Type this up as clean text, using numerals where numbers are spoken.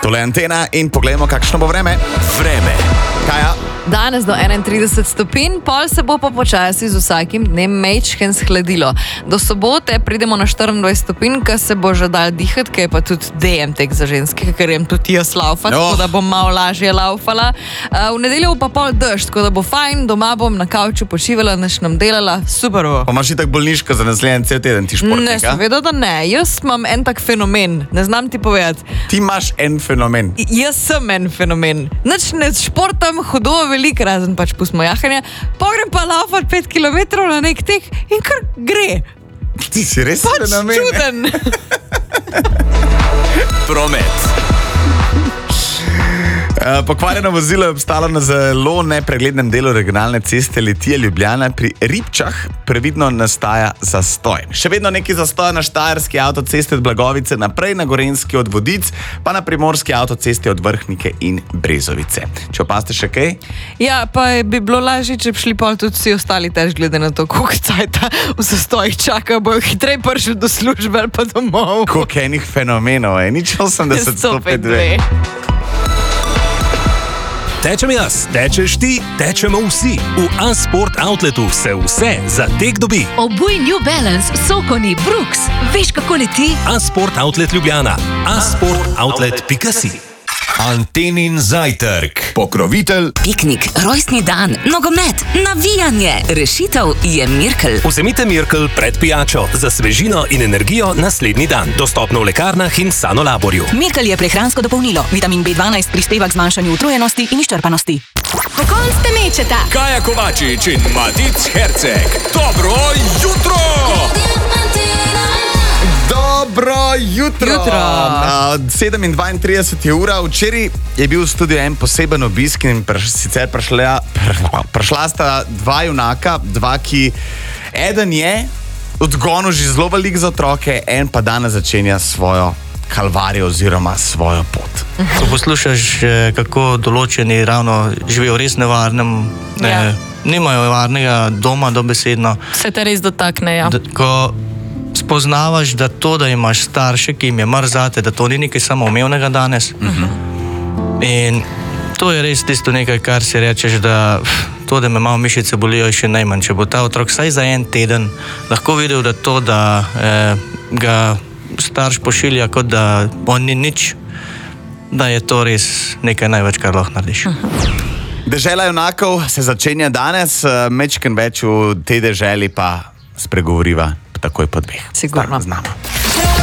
Tole je Antena in poglejmo, kakšno bo vreme. Kaja? Danes do 31 stopinj, pol se bo pa počasi z vsakim dnem mejčken shladilo. Do sobote pridemo na 24 stopinj, ker se bo že dal dihati, ker je pa tudi DM tek za ženske, ker jem tudi jaz laufati, tako da bom malo lažje laufala. V nedeljo bo pa pol dež, tako da bo fajn, doma bom na kavču počivala, nič nam delala, super bo. Pa imaš itak bolniško za naslednji cel teden, ti športnika? Ne, seveda da ne. Jaz imam en tak fenomen, ne znam ti povedati. Ti imaš en fenomen. Jaz sem en fenomen. Nič ne športam, hudo veliko, razen pač pustimo jahanje, pogrem pa laufat 5 km na nek tek in kar gre. Ti si res pač fenomen. Čuden. Promet. Pokvarjeno vozilo je obstalo na zelo nepreglednem delu regionalne ceste Litija-Ljubljana. Pri Ribčah previdno nastaja zastoj. Še vedno neki zastoj na štajerski avtocesti od Blagovice naprej, na gorenjski od Vodic, pa na primorski avtocesti od Vrhnike in Brezovice. Če opazite še kaj? Ja, pa bi bilo lažje, če bi šli pol tudi vsi ostali tež, glede na to, koliko cajta v zastojih čaka, bojo hitrej prišli do službe ali pa domov. Koliko enih fenomenov je. Nič 80, 105. Tečem jaz, tečeš ti, tečemo vsi. V A-Sport Outletu se vse za tek dobi. Obuj New Balance, Sokoni, Brooks. Veš, kako leti? A-Sport Outlet Ljubljana. A-sportoutlet.si. Antenin zajtrk. Pokrovitelj. Piknik, rojstni dan, nogomet, navijanje. Rešitev je Mirkel. Vzemite Mirkel pred pijačo za svežino in energijo naslednji dan. Dostopno v lekarnah in Sanolaborju. Mirkel je prehransko dopolnilo. Vitamin B12 prispeva k zmanjšanju utrujenosti in izčrpanosti. Pokonc te mečeta. Kaja Kovačič in Matic Herceg. Dobro jutro! Dobro jutro! 7:32 je ura. Včeraj je bil v studiu en poseben obisk in sicer prišla sta dva junaka, ki eden je odgonil že zelo veliko za otroke, en pa danes začenja svojo kalvarijo oziroma svojo pot. Ko poslušaš, kako določeni ravno živijo res nevarnem, nimajo varnega doma dobesedno. Se te res dotakne, ja. Ko spoznavaš, da to, da imaš starše, ki jim je mar zate, da to ni nekaj samoumevnega danes. In to je res tisto nekaj, kar si rečeš, da to, da me malo mišice bolijo, je še najmanj. Če bo ta otrok vsaj za en teden lahko videl, da to, da ga starš pošilja, kot da on ni nič, da je to res nekaj največ, kar lahko narediš. Dežela junakov se začenja danes, mečken več v tej deželi pa spregovoriva takoj po 2. Sigurno. Znamo.